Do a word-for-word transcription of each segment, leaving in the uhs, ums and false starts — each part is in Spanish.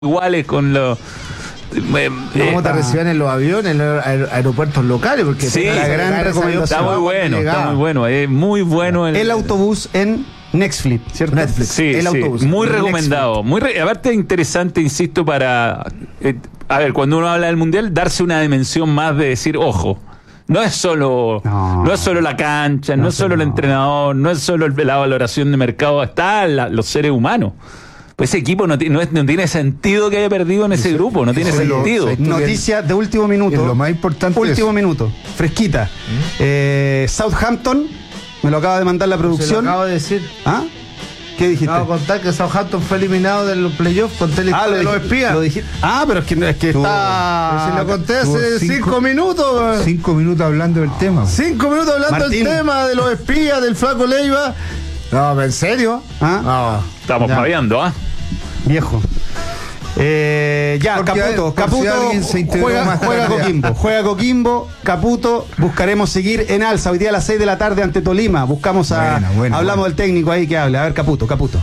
iguales con los... Eh, ¿Cómo te reciben en los aviones, en los aer aeropuertos locales? Porque sí, la gran recomendación. Está muy bueno, está muy bueno, es muy bueno. El, el autobús en Netflix, ¿cierto? Netflix, sí, el sí, autobús. muy recomendado. Muy re, aparte interesante, insisto, para... Eh, a ver, cuando uno habla del Mundial, darse una dimensión más de decir, ojo, no es solo no, no es solo la cancha, no, no es solo no. el entrenador, no es solo el, la valoración de mercado, está la, los seres humanos. Pues ese equipo no, no, es, no tiene sentido que haya perdido en ese eso, grupo, no tiene sentido. Lo, Noticia de último minuto. Lo más importante Último es... minuto, fresquita. ¿Mm? Eh, Southampton, me lo acaba de mandar la producción. Se lo acabo de decir. ¿Ah? ¿Qué dijiste? Acabo de contar que Southampton fue eliminado de los playoffs con tele ah, de los espías. Lo dije. Ah, pero es que, es que está... Se lo conté hace cinco, cinco minutos. Cinco minutos hablando del tema. Cinco minutos hablando Martín. del tema de los espías, del flaco Leiva. No, ¿en serio? ¿Ah? No. Estamos paviando, ¿ah? ¿eh? Viejo. Eh, ya, porque Caputo, Caputo si juega, juega Coquimbo, juega Coquimbo, Caputo, buscaremos seguir en alza. Hoy día a las seis de la tarde ante Tolima. Buscamos a. Bueno, bueno, hablamos bueno. del técnico ahí que habla. A ver, Caputo, Caputo.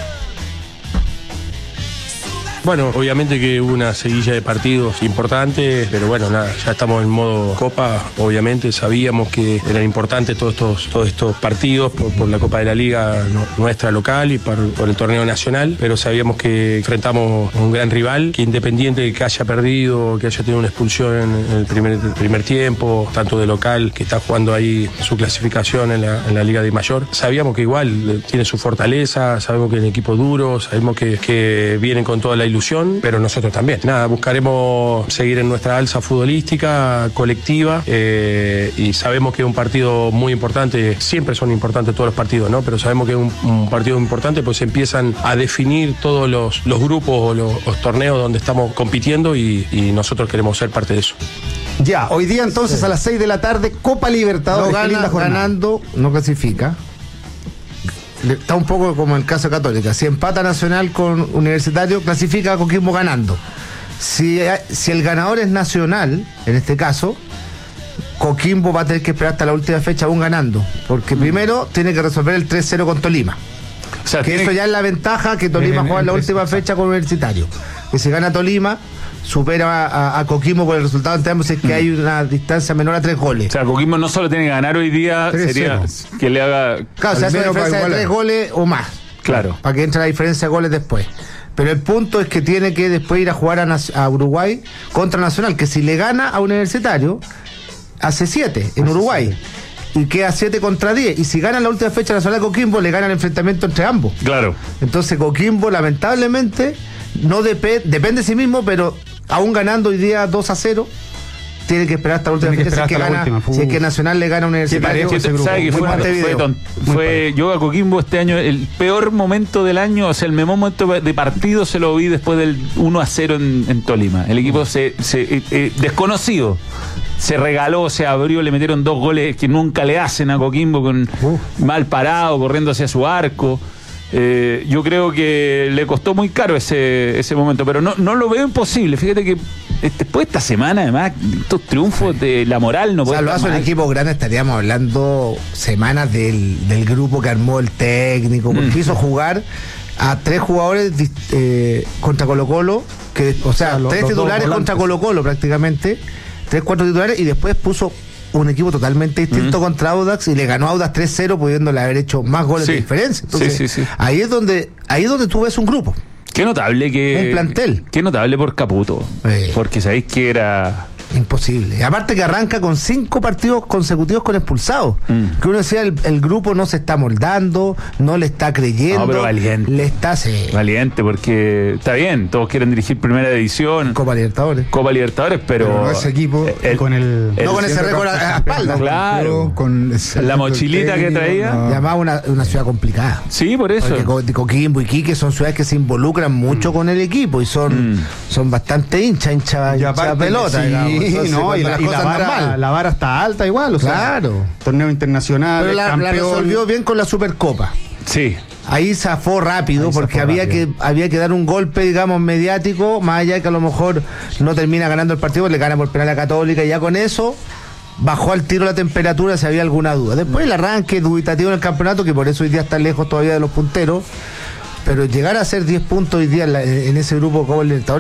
Bueno, obviamente que hubo una seguilla de partidos importantes, pero bueno, nada, ya estamos en modo Copa, obviamente sabíamos que eran importantes todos estos, todos estos partidos por, por la Copa de la Liga nuestra local y por, por el torneo nacional, pero sabíamos que enfrentamos a un gran rival, que independiente de que haya perdido, que haya tenido una expulsión en el primer, el primer tiempo, tanto de local, que está jugando ahí su clasificación en la, en la Liga de Mayor, sabíamos que igual tiene su fortaleza, sabemos que es un equipo duro, sabemos que, que vienen con toda la ilusión, pero nosotros también. Nada, buscaremos seguir en nuestra alza futbolística, colectiva, eh, y sabemos que es un partido muy importante, siempre son importantes todos los partidos, ¿no? Pero sabemos que es un, un partido importante, pues empiezan a definir todos los, los grupos o los, los torneos donde estamos compitiendo y, y nosotros queremos ser parte de eso. Ya, hoy día entonces sí. a las seis de la tarde, Copa Libertadores. No gana, ganando, no clasifica. Está un poco como el caso de Católica. Si empata Nacional con Universitario, clasifica a Coquimbo ganando. Si, si el ganador es Nacional, en este caso, Coquimbo va a tener que esperar hasta la última fecha aún ganando. Porque mm. primero tiene que resolver el tres cero con Tolima. O sea, que tiene... eso ya es la ventaja que Tolima juega en la última fecha con Universitario. Que si gana Tolima, supera a, a Coquimbo por el resultado ante ambos, es que mm. hay una distancia menor a tres goles. O sea, Coquimbo no solo tiene que ganar hoy día, sería que le haga... Claro, se hace una diferencia de tres goles o más. Claro. Para que entre la diferencia de goles después. Pero el punto es que tiene que después ir a jugar a, a Uruguay contra Nacional, que si le gana a Universitario, hace siete en hace Uruguay. siete. Y queda siete contra diez. Y si gana la última fecha Nacional de Coquimbo, le gana el enfrentamiento entre ambos. Claro. Entonces Coquimbo, lamentablemente, no depende, depende de sí mismo, pero aún ganando hoy día dos a cero, tiene que esperar hasta la última fecha. Si es que, gana, si es que Nacional le gana a Universitario. Sí, ese ¿sabe que fue, fue, ton, fue yo a Coquimbo este año, el peor momento del año, o sea, el mejor momento de partido se lo vi después del uno a cero en, en Tolima. El equipo se, se eh, eh, desconocido. Se regaló, se abrió, le metieron dos goles que nunca le hacen a Coquimbo, con uh. mal parado, corriendo hacia su arco. Eh, yo creo que le costó muy caro ese, ese momento, pero no, no lo veo imposible. Fíjate que después de esta semana, además, estos triunfos de la moral no pueden. O sea, lo hace un equipo grande, estaríamos hablando semanas del, del grupo que armó el técnico, porque mm. hizo jugar a tres jugadores eh, contra Colo Colo, que, o sea, o sea tres titulares contra Colo Colo prácticamente, tres, cuatro titulares, y después puso un equipo totalmente distinto mm. contra Audax y le ganó a Audax tres cero, pudiéndole haber hecho más goles sí. de diferencia. Entonces, sí, sí, sí. ahí es donde ahí es donde tú ves un grupo. Qué notable que... Un plantel. Qué notable por Caputo. Eh. Porque sabéis que era... Imposible. Y aparte que arranca con cinco partidos consecutivos con expulsados. Mm. Que uno decía, el, el grupo no se está moldando, no le está creyendo. No, pero valiente. Le está... Sí. Valiente, porque está bien, todos quieren dirigir Primera División. Copa Libertadores. Copa Libertadores, pero... pero no ese equipo el, con el... el no con ese récord a la espalda. Claro. Con la mochilita técnico, que traía. No. Llamaba una, una ciudad complicada. Sí, por eso. Porque Coquimbo y Iquique son ciudades que se involucran mucho mm. con el equipo y son, mm. son bastante hincha, hincha, hincha pelota, sí. digamos. Sí, no, y la, y la, vara, la vara está alta igual, o claro. sea, torneo internacional, pero la, la resolvió bien con la Supercopa. Sí. Ahí zafó rápido, ahí porque había rápido. que había que dar un golpe, digamos, mediático, más allá de que a lo mejor no termina ganando el partido, le gana por penal a Católica, y ya con eso bajó al tiro la temperatura si había alguna duda. Después el arranque dubitativo en el campeonato, que por eso hoy día está lejos todavía de los punteros, pero llegar a hacer diez puntos hoy día en, la, en ese grupo Copa Libertadores